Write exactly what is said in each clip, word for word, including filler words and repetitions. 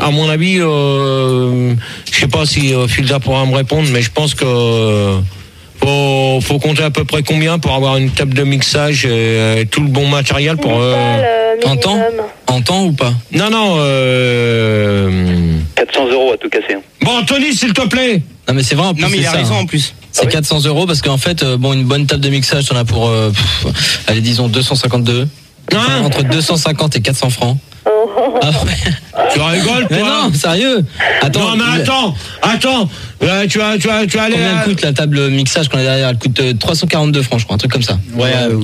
à mon avis, euh, je sais pas si euh, Filza pourra me répondre, mais je pense que euh, faut, faut compter à peu près combien pour avoir une table de mixage et, euh, tout le bon matériel pour. Euh... En temps En temps ou pas? Non, non. Euh... quatre cents euros à tout casser. Bon, Tony, s'il te plaît. Non, mais c'est vrai en plus. Non, mais il a ça, raison hein. en plus. C'est ah oui quatre cents euros parce qu'en fait, euh, bon, une bonne table de mixage, t'en as pour, euh, pff, allez, disons deux cent cinquante-deux. Enfin, entre deux cent cinquante et quatre cents francs. Ah ouais. Tu rigoles, toi? Mais non, sérieux. Attends, non, mais attends, attends. Euh, tu as, tu as, tu as allé. Combien à... coûte la table mixage qu'on a derrière? Elle coûte euh, trois cent quarante-deux francs, je crois, un truc comme ça. Ouais, euh,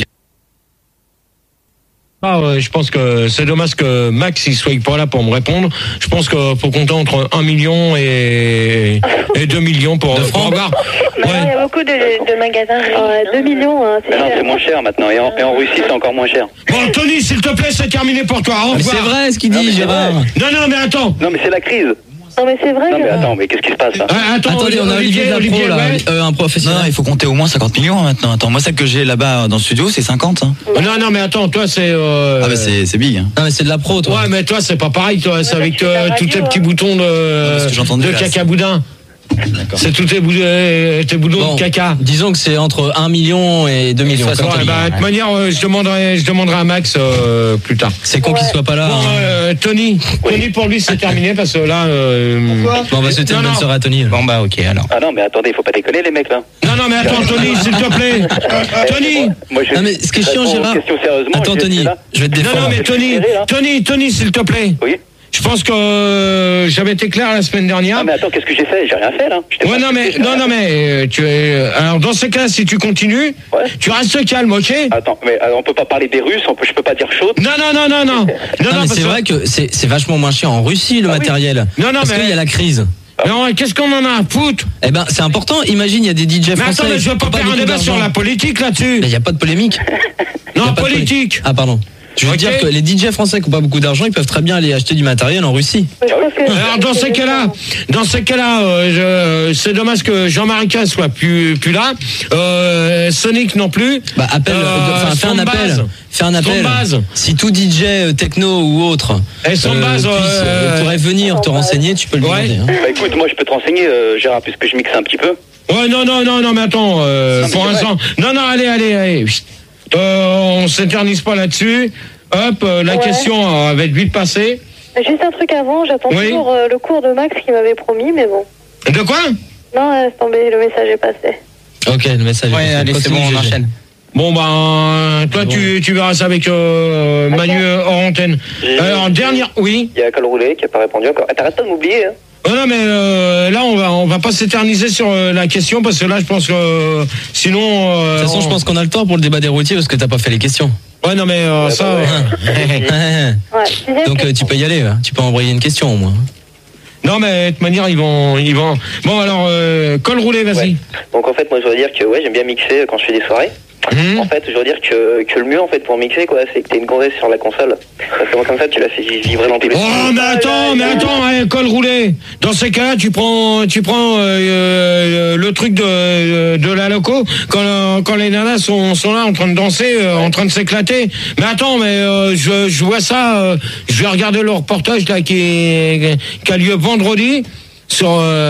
Ah ouais, je pense que c'est dommage que Max il soit pas là pour me répondre. Je pense qu'il faut compter entre un million et, et deux millions pour, de pour francs. avoir. Il Ouais. y a beaucoup de, de magasins. Ouais, deux millions, hein, c'est Mais non, cher. c'est moins cher maintenant. Et en, et en Russie, c'est encore moins cher. Bon, Tony, s'il te plaît, c'est terminé pour toi. Au Mais revoir. c'est vrai ce qu'il Non, dit, mais c'est Gérard. vrai. Non, non, mais attends. Non, mais c'est la crise. Non, mais c'est vrai Non, que... mais attends, mais qu'est-ce qui se passe là? Euh, attends, Attendez, on a Olivier, de la pro, là, ouais. euh, un Non, professionnel. non, il faut compter au moins cinquante millions hein, maintenant. Attends, moi, celle que j'ai là-bas dans le studio, c'est cinquante. Hein. Non, non, mais attends, toi, c'est. Euh... Ah, bah, c'est, c'est big. Hein. Non, mais c'est de la pro, toi. Ouais, mais toi, c'est pas pareil, toi. C'est Ouais, avec tu fais euh, la tous tes radio, petits hein. boutons de, Parce que j'ai entendu de là, caca boudin. D'accord. C'est tous tes, boudins, euh, tes boutons Bon, de caca. disons que c'est entre un million et deux millions. Ouais, comme Tony. bah, de toute manière, euh, je demanderai, je demanderai à Max euh, plus tard. C'est con qu'il soit pas là. Bon, hein. euh, Tony, Tony pour lui c'est terminé parce que là. Euh, Bon, on va souhaiter non, une bonne non. soirée à Tony. Bon, bah, ok, alors. Ah non, mais attendez, il faut pas déconner les mecs là. Non, non, mais attends, Tony, s'il te plaît. Tony. Moi, je Non, mais ce qui est chiant, réponds aux Gérard. questions sérieusement, Attends, je suis Tony, là. je vais te Non, défendre. non, mais Tony, là. Tony, Tony, s'il te plaît. Oui. Je pense que euh, j'avais été clair la semaine dernière. Ah mais attends, qu'est-ce que j'ai fait? J'ai rien fait là. Je t'ai Ouais, pas- non, mais, non, non, mais, euh, tu es. Alors, dans ce cas, si tu continues, Ouais. tu restes calme, ok? Attends, mais euh, on peut pas parler des Russes, on peut, je peux pas dire chaud. Non, non, non, non, non. Non, Non, mais parce c'est que- vrai que c'est c'est vachement moins cher en Russie le Ah oui. matériel. Non, non, parce mais- qu'il y a la crise. Non, qu'est-ce qu'on en a à foutre? Eh ben, c'est important. Imagine, il y a des D J Mais français. attends, mais je veux qui ont pas faire un beaucoup débat sur d'argent. la politique là-dessus. Mais il n'y a pas de polémique. Il y a Non, pas de politique. Ah, pardon. Je veux Ok. dire que les D J français qui n'ont pas beaucoup d'argent, ils peuvent très bien aller acheter du matériel en Russie. Je trouve que- Alors dans ces cas-là, dans ces cas-là, euh, je- c'est dommage que Jean-Marie K soit plus plus là, euh, Sonic non plus. Bah, appelle, Euh, enfin, fais un Soundbase. appel. Fais un appel. Soundbase. Si tout D J euh, techno ou autre Et Soundbase, puisse, euh, euh, pourrait venir te Soundbase. renseigner, tu peux le Ouais. demander. hein. Bah écoute, moi je peux te renseigner, euh, Gérard, puisque je mixe un petit peu. Ouais, non, non, non, non, mais attends, euh, Non, mais pour c'est l'instant, non, non, allez, allez, allez, Chut. Euh, on s'éternise pas là-dessus. Hop, euh, la Ouais. question euh, va être vite passée. Juste un truc avant, j'attends Oui. toujours euh, le cours de Max qu'il m'avait promis, mais bon. De quoi? Non, laisse tomber, le message est passé. Ok, le message. est Ouais, passé. allez, c'est Continue, bon, on G G. enchaîne. Bon, ben, toi, Bon. tu, tu verras ça avec euh, Manu euh, hors antenne. J'ai- Alors, dernière, oui. Il y a Col Roulé qui a pas répondu encore. Ah, t'arrêtes pas de m'oublier, hein. Oh non, mais euh, là, on va, on va pas s'éterniser sur euh, la question parce que là, je pense que euh, sinon. euh, De toute façon, on- je pense qu'on a le temps pour le débat des routiers parce que t'as pas fait les questions. Ouais, non, mais euh, ça. bah ouais. euh, Ouais, disais Donc que- euh, tu peux y aller, hein. Tu peux envoyer une question au moins. non, mais de toute manière, ils vont, ils vont. Bon, alors, euh, col roulé, vas-y. Ouais. Donc en fait, moi je voudrais dire que ouais, j'aime bien mixer quand je fais des soirées. Hum. En fait, je veux dire que, que le mieux en fait pour mixer quoi, c'est que t'aies une gonzesse sur la console. Parce que moi comme ça, tu la fais vibrer dans tous les Oh, mais attends, mais attends, hein, col roulé. Dans ces cas-là, tu prends, tu prends euh, euh, le truc de, de la loco quand, quand les nanas sont, sont là en train de danser, euh, en train de s'éclater. Mais attends, mais euh, je, je vois ça. Euh, je vais regarder le reportage là qui, qui a lieu vendredi sur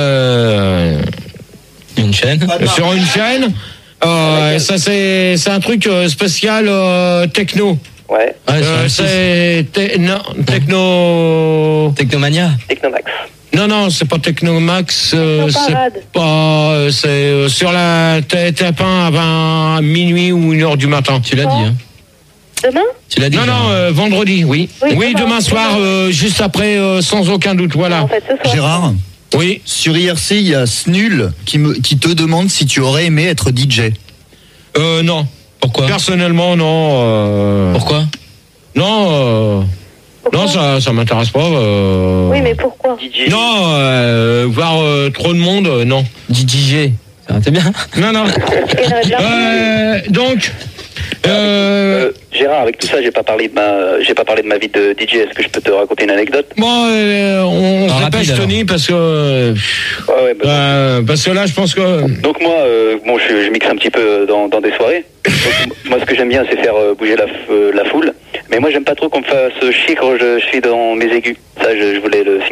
euh, Une chaîne. sur une chaîne. Euh, ça c'est c'est un truc euh, spécial euh, techno. Ouais, Ouais, Euh, sur M six. c'est te- non, techno. Technomania. Technomax. Non, non, c'est pas Technomax. Euh, c'est Technoparade. pas. euh, C'est euh, sur la T F un à vingt, à minuit ou une heure du matin. Tu l'as dit, hein. Demain? Tu l'as dit. Non, non, Gérard. euh, vendredi, oui. Oui, Oui, demain. demain soir, euh, juste après, euh, sans aucun doute. Voilà. En fait, ce soir. Gérard, Oui. sur I R C, il y a Snul qui, me, qui te demande si tu aurais aimé être D J. Euh, non. Pourquoi Personnellement, non. euh, Pourquoi Non. euh, Pourquoi? Non, ça, ça m'intéresse pas. euh, Oui, mais pourquoi? D J. Non, euh, voir euh, trop de monde, euh, non. D J. Ça t'es bien. Non, non. Il y en a de l'argent. Euh, donc. Euh, Euh, Gérard, avec tout ça, j'ai pas parlé de ma, j'ai pas parlé de ma vie de D J. Est-ce que je peux te raconter une anecdote? bon, euh, on En se rapide, dépêche, alors. Tony, parce que. euh, Ouais, ouais. Bah, euh, parce que là, je pense que. Donc moi, euh, bon, je, je mixe un petit peu dans, dans des soirées. Donc, moi, ce que j'aime bien, c'est faire euh, bouger la, f- euh, la foule. Mais moi, j'aime pas trop qu'on me fasse chier quand je, je suis dans mes aigus. Ça, je, je voulais le